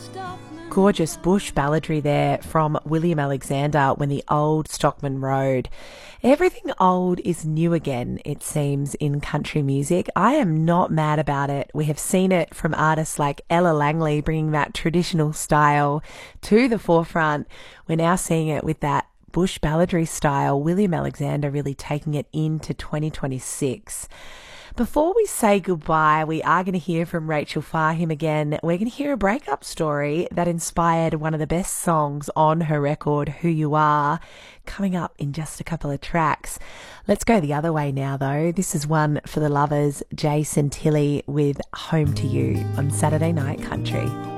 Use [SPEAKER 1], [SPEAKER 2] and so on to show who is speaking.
[SPEAKER 1] Gorgeous bush balladry there from William Alexander, When the Old Stockman Rode. Everything old is new again, it seems, in country music. I am not mad about it. We have seen it from artists like Ella Langley bringing that traditional style to the forefront. We're now seeing it with that bush balladry style, William Alexander really taking it into 2026. Before we say goodbye, we are going to hear from Rachel Fahim again. We're going to hear a breakup story that inspired one of the best songs on her record, Who You Are, coming up in just a couple of tracks. Let's go the other way now, though. This is one for the lovers, Jason Tilley with Home to You on Saturday Night Country.